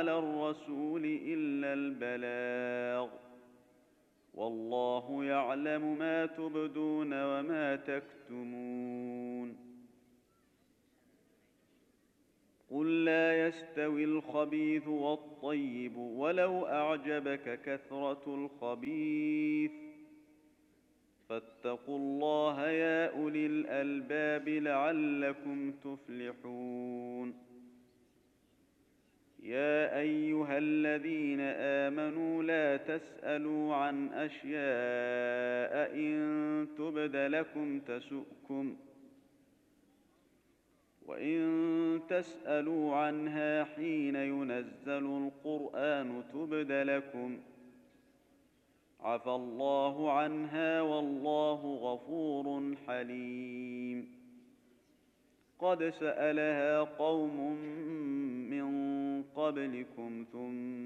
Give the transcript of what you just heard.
على الرسول إلا البلاغ، والله يعلم ما تبدون وما تكتمون. قل لا يستوي الخبيث والطيب ولو أعجبك كثرة الخبيث، فاتقوا الله يا أولي الألباب لعلكم تفلحون. يا أيها الذين آمنوا لا تسألوا عن أشياء إن تبد لكم تسؤكم، وإن تسألوا عنها حين ينزل القرآن تبد لكم عفى الله عنها والله غفور حليم. قد سألها قوم من قبلكم ثم